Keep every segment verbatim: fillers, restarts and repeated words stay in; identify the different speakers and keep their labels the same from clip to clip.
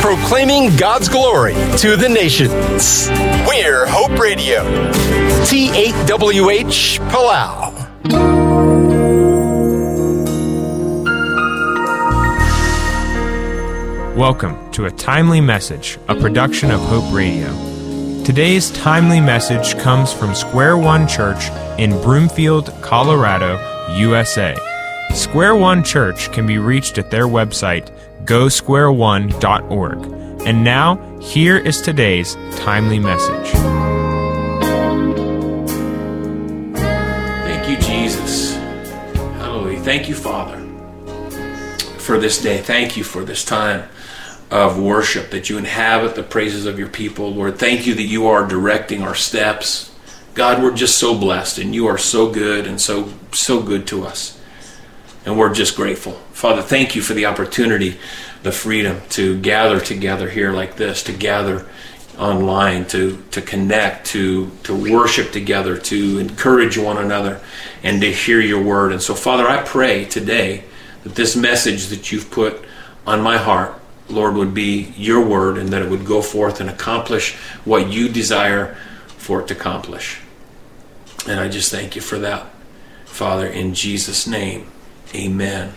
Speaker 1: proclaiming God's glory to the nations. We're Hope Radio, T eight W H Palau.
Speaker 2: Welcome to A Timely Message, a production of Hope Radio. Today's timely message comes from Square One Church in Broomfield, Colorado, U S A. Square One Church can be reached at their website, go square one dot org. And now, here is today's timely message.
Speaker 3: Thank you, Jesus. Hallelujah. Thank you, Father, for this day. Thank you for this time of worship, that you inhabit the praises of your people. Lord, thank you that you are directing our steps. God, we're just so blessed, and you are so good and so so good to us. And we're just grateful. Father, thank you for the opportunity, the freedom to gather together here like this, to gather online, to, to connect, to, to worship together, to encourage one another, and to hear your word. And so, Father, I pray today that this message that you've put on my heart, Lord, would be your word, and that it would go forth and accomplish what you desire for it to accomplish. And I just thank you for that, Father, in Jesus' name. Amen.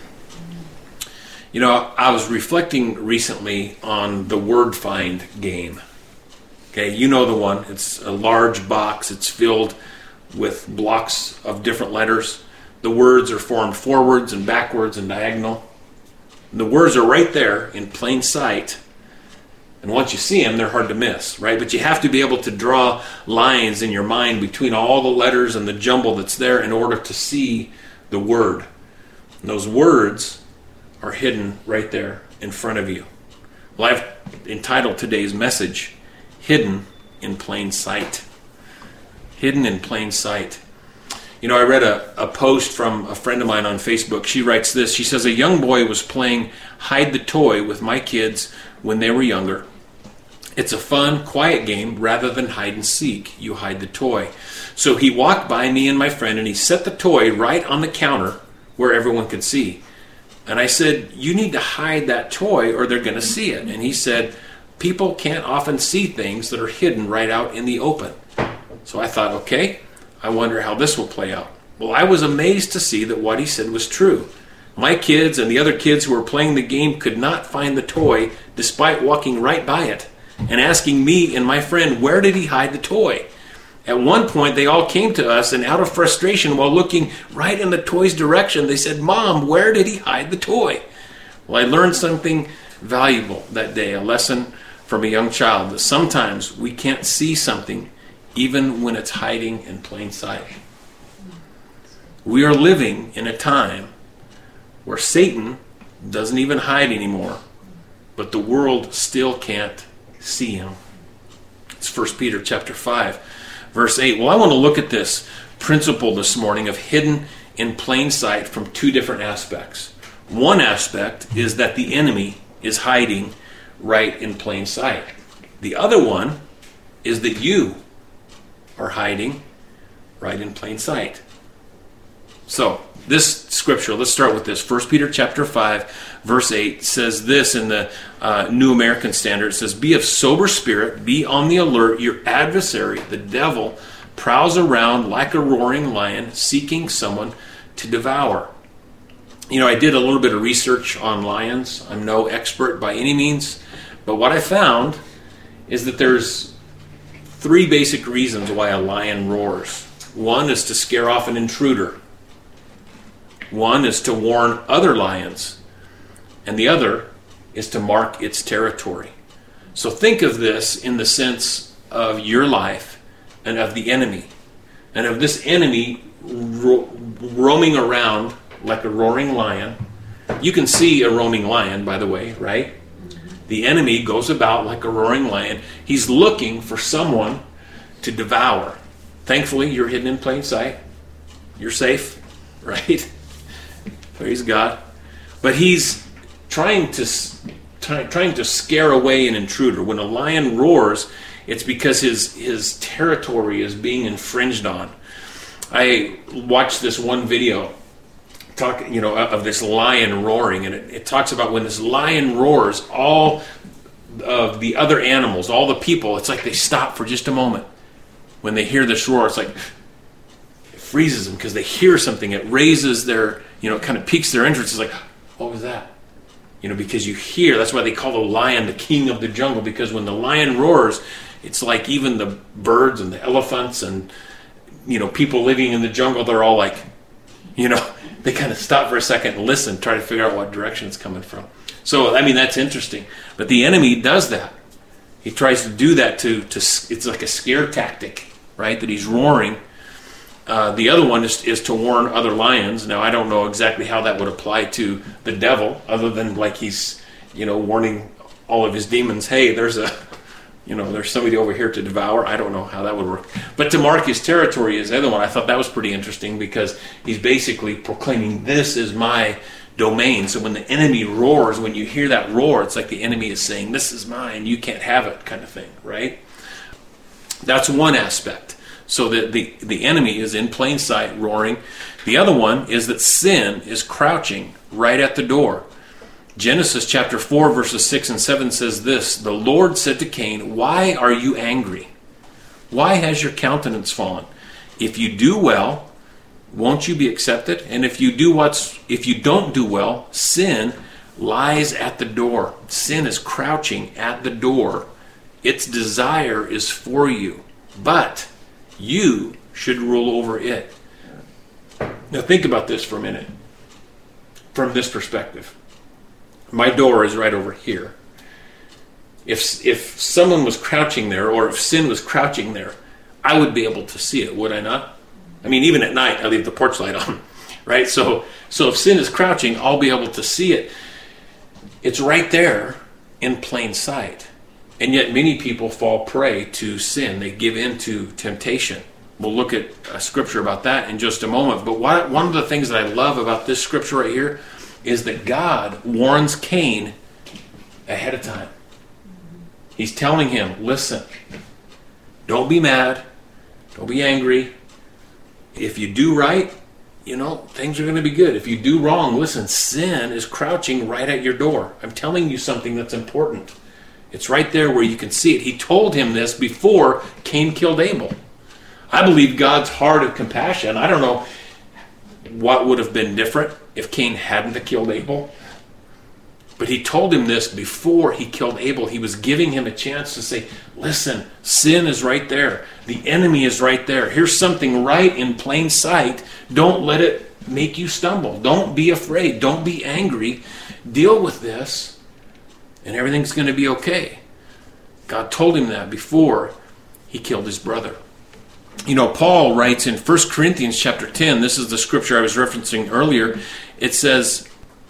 Speaker 3: You know, I was reflecting recently on the word find game. Okay, you know the one. It's a large box. It's filled with blocks of different letters. The words are formed forwards and backwards and diagonal. The words are right there in plain sight. And once you see them, they're hard to miss, right? But you have to be able to draw lines in your mind between all the letters and the jumble that's there in order to see the word. And those words are hidden right there in front of you. Well, I've entitled today's message, Hidden in Plain Sight. Hidden in Plain Sight. You know, I read a, a post from a friend of mine on Facebook. She writes this. She says, a young boy was playing hide the toy with my kids when they were younger. It's a fun, quiet game rather than hide and seek. You hide the toy. So he walked by me and my friend, and he set the toy right on the counter where everyone could see. And I said, you need to hide that toy or they're going to see it. And he said, people can't often see things that are hidden right out in the open. So I thought, okay, I wonder how this will play out. Well, I was amazed to see that what he said was true. My kids and the other kids who were playing the game could not find the toy despite walking right by it and asking me and my friend, where did he hide the toy? At one point, they all came to us, and out of frustration, while looking right in the toy's direction, they said, Mom, where did he hide the toy? Well, I learned something valuable that day, a lesson from a young child, that sometimes we can't see something even when it's hiding in plain sight. We are living in a time where Satan doesn't even hide anymore, but the world still can't see him. It's First Peter chapter five. Verse eight. Well, I want to look at this principle this morning of hidden in plain sight from two different aspects. One aspect is that the enemy is hiding right in plain sight. The other one is that you are hiding right in plain sight. So, this scripture, let's start with this. First Peter chapter five, verse eight says this in the uh, New American Standard. It says, be of sober spirit, be on the alert. Your adversary, the devil, prowls around like a roaring lion, seeking someone to devour. You know, I did a little bit of research on lions. I'm no expert by any means, but what I found is that there's three basic reasons why a lion roars. One is to scare off an intruder. One is to warn other lions, and the other is to mark its territory. So think of this in the sense of your life and of the enemy, and of this enemy ro- roaming around like a roaring lion. You can see a roaming lion, by the way, right? The enemy goes about like a roaring lion. He's looking for someone to devour. Thankfully, you're hidden in plain sight. You're safe, right? Praise God. But he's trying to try, trying to scare away an intruder. When a lion roars, it's because his his territory is being infringed on. I watched this one video talk, you know, of this lion roaring, and it, it talks about when this lion roars, all of the other animals, all the people, it's like they stop for just a moment. When they hear this roar, it's like it freezes them because they hear something. It raises their, you know, it kind of piques their interest. It's like, what was that? You know, because you hear, that's why they call the lion the king of the jungle, because when the lion roars, it's like even the birds and the elephants and, you know, people living in the jungle, they're all like, you know, they kind of stop for a second and listen, try to figure out what direction it's coming from. So, I mean, that's interesting. But the enemy does that. He tries to do that to, to it's like a scare tactic, right, that he's roaring. Uh, the other one is, is to warn other lions. Now, I don't know exactly how that would apply to the devil, other than like he's, you know, warning all of his demons, hey, there's a, you know, there's somebody over here to devour. I don't know how that would work. But to mark his territory is the other one. I thought that was pretty interesting because he's basically proclaiming, this is my domain. So when the enemy roars, when you hear that roar, it's like the enemy is saying, this is mine, you can't have it, kind of thing, right? That's one aspect. So that the, the enemy is in plain sight roaring. The other one is that sin is crouching right at the door. Genesis chapter four verses six and seven says this, the Lord said to Cain, why are you angry? Why has your countenance fallen? If you do well, won't you be accepted? And if you do what's if you don't do well, sin lies at the door. Sin is crouching at the door. Its desire is for you, but you should rule over it. Now think about this for a minute. From this perspective. My door is right over here. If if someone was crouching there, or if sin was crouching there, I would be able to see it, would I not? I mean, even at night, I leave the porch light on, right? So, so if sin is crouching, I'll be able to see it. It's right there in plain sight. And yet many people fall prey to sin. They give in to temptation. We'll look at a scripture about that in just a moment. But what, one of the things that I love about this scripture right here is that God warns Cain ahead of time. He's telling him, listen, don't be mad. Don't be angry. If you do right, you know, things are going to be good. If you do wrong, listen, sin is crouching right at your door. I'm telling you something that's important. It's right there where you can see it. He told him this before Cain killed Abel. I believe God's heart of compassion. I don't know what would have been different if Cain hadn't killed Abel. But he told him this before he killed Abel. He was giving him a chance to say, listen, sin is right there. The enemy is right there. Here's something right in plain sight. Don't let it make you stumble. Don't be afraid. Don't be angry. Deal with this, and everything's going to be okay. God told him that before he killed his brother. You know, Paul writes in First Corinthians chapter ten, this is the scripture I was referencing earlier, it says,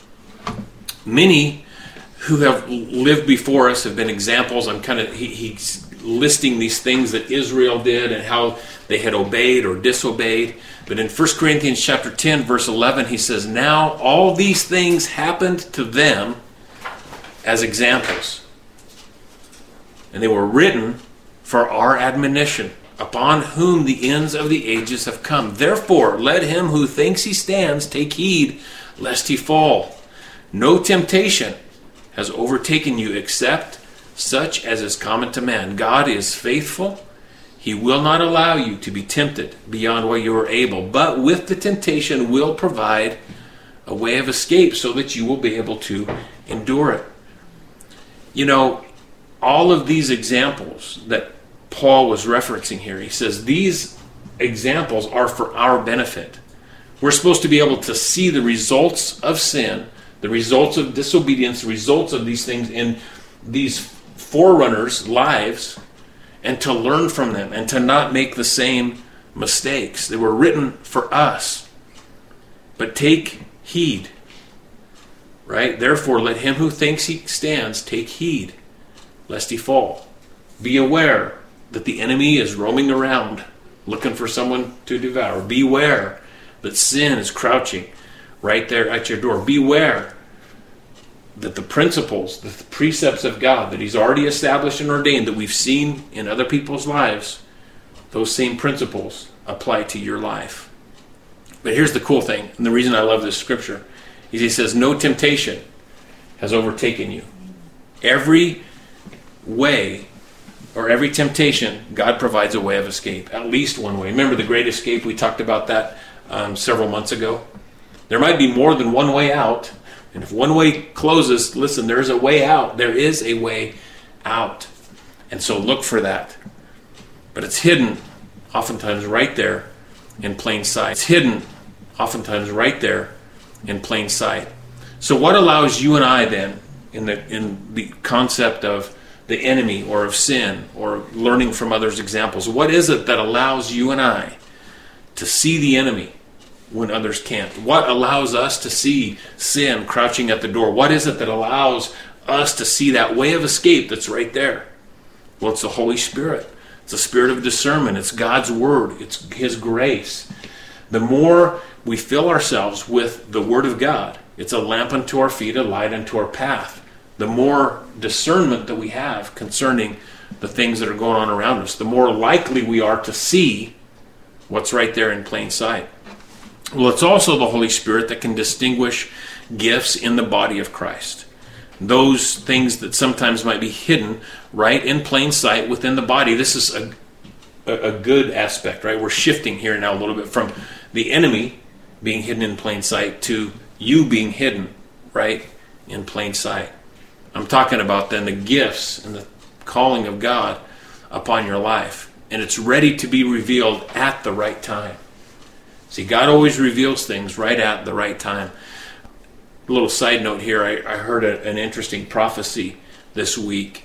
Speaker 3: many who have lived before us have been examples. I'm kind of, he, he's listing these things that Israel did and how they had obeyed or disobeyed. But in First Corinthians chapter ten, verse eleven, he says, now all these things happened to them as examples. And they were written for our admonition, upon whom the ends of the ages have come. Therefore, let him who thinks he stands take heed, lest he fall. No temptation has overtaken you except such as is common to man. God is faithful. He will not allow you to be tempted beyond what you are able, but with the temptation will provide a way of escape so that you will be able to endure it. You know, all of these examples that Paul was referencing here, he says these examples are for our benefit. We're supposed to be able to see the results of sin, the results of disobedience, the results of these things in these forerunners' lives, and to learn from them and to not make the same mistakes. They were written for us. But take heed, right? Therefore, let him who thinks he stands take heed, lest he fall. Be aware that the enemy is roaming around looking for someone to devour. Beware that sin is crouching right there at your door. Beware that the principles, the precepts of God that he's already established and ordained, that we've seen in other people's lives, those same principles apply to your life. But here's the cool thing, and the reason I love this scripture, is he says, no temptation has overtaken you. Every way, or every temptation, God provides a way of escape. At least one way. Remember the Great Escape? We talked about that um, several months ago. There might be more than one way out. And if one way closes, listen, there's a way out. There is a way out. And so look for that. But it's hidden oftentimes right there in plain sight. It's hidden oftentimes right there in plain sight. So what allows you and I then, in the in the concept of the enemy or of sin or learning from others' examples, what is it that allows you and I to see the enemy when others can't? What allows us to see sin crouching at the door? What is it that allows us to see that way of escape that's right there? Well, it's the Holy Spirit. It's the spirit of discernment. It's God's word. It's His grace. The more we fill ourselves with the Word of God, it's a lamp unto our feet, a light unto our path. The more discernment that we have concerning the things that are going on around us, the more likely we are to see what's right there in plain sight. Well, it's also the Holy Spirit that can distinguish gifts in the body of Christ. Those things that sometimes might be hidden right in plain sight within the body. This is a, a, a good aspect, right? We're shifting here now a little bit from the enemy being hidden in plain sight to you being hidden right in plain sight. I'm talking about then the gifts and the calling of God upon your life. And it's ready to be revealed at the right time. See, God always reveals things right at the right time. A little side note here, I, I heard a, an interesting prophecy this week,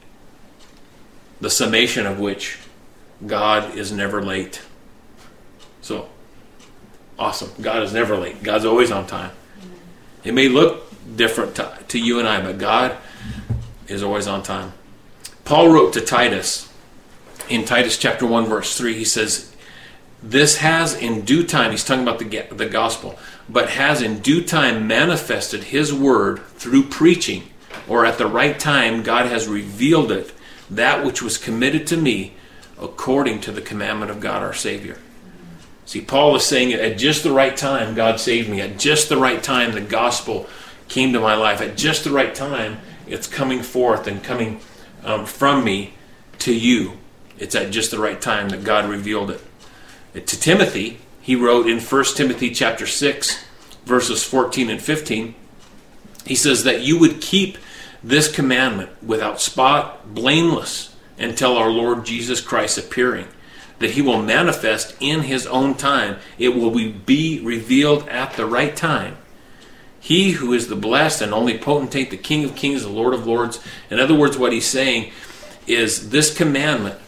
Speaker 3: the summation of which God is never late. So, awesome. God is never late. God's always on time. It may look different to, to you and I, but God is always on time. Paul wrote to Titus, in Titus chapter one, verse three, he says, this has in due time, he's talking about the, the gospel, but has in due time manifested his word through preaching, or at the right time God has revealed it, that which was committed to me according to the commandment of God our Savior. See, Paul is saying at just the right time God saved me. At just the right time the gospel came to my life. At just the right time it's coming forth and coming um, from me to you. It's at just the right time that God revealed it. To Timothy, he wrote in First Timothy chapter six, verses fourteen and fifteen, he says that you would keep this commandment without spot, blameless, until our Lord Jesus Christ appearing, that he will manifest in his own time. It will be revealed at the right time. He who is the blessed and only potentate, the King of kings, the Lord of lords. In other words, what he's saying is this commandment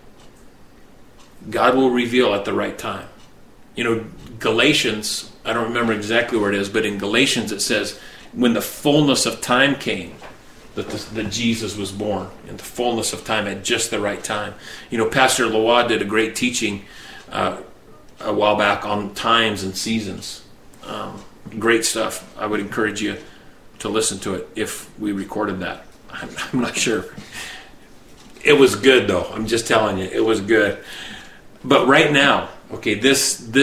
Speaker 3: God will reveal at the right time. You know, Galatians, I don't remember exactly where it is, but in Galatians it says, when the fullness of time came, that, the, that Jesus was born in the fullness of time at just the right time. You know, Pastor Lawad did a great teaching uh, a while back on times and seasons. Um, great stuff. I would encourage you to listen to it if we recorded that. I'm, I'm not sure. It was good, though. I'm just telling you, it was good. But right now, okay, this this